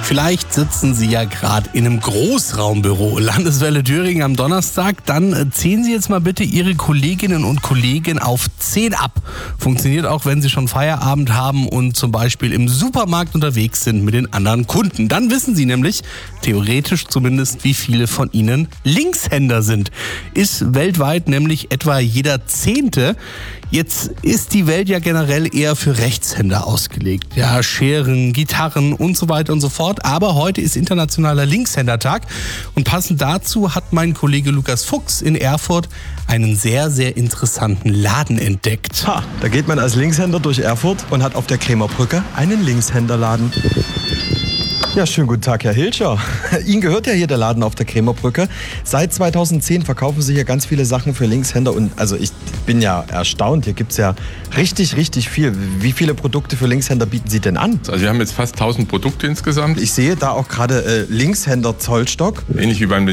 Vielleicht sitzen Sie ja gerade in einem Großraumbüro, Landeswelle Thüringen am Donnerstag. Dann zählen Sie jetzt mal bitte Ihre Kolleginnen und Kollegen auf 10 ab. Funktioniert auch, wenn Sie schon Feierabend haben und zum Beispiel im Supermarkt unterwegs sind mit den anderen Kunden. Dann wissen Sie nämlich, theoretisch zumindest, wie viele von Ihnen Linkshänder sind. Ist weltweit nämlich etwa jeder 10. Jetzt ist die Welt ja generell eher für Rechtshänder ausgelegt. Ja, Scheren, Gitarren und so weiter und so fort. Aber heute ist Internationaler Linkshändertag und passend dazu hat mein Kollege Lukas Fuchs in Erfurt einen sehr, sehr interessanten Laden entdeckt. Da geht man als Linkshänder durch Erfurt und hat auf der Krämerbrücke einen Linkshänderladen. Ja, schönen guten Tag, Herr Hilscher. Ihnen gehört ja hier der Laden auf der Krämerbrücke. Seit 2010 verkaufen Sie hier ganz viele Sachen für Linkshänder und also ich bin ja erstaunt. Hier gibt es ja richtig, richtig viel. Wie viele Produkte für Linkshänder bieten Sie denn an? Also wir haben jetzt fast 1000 Produkte insgesamt. Ich sehe da auch gerade Linkshänder Zollstock. Ähnlich wie beim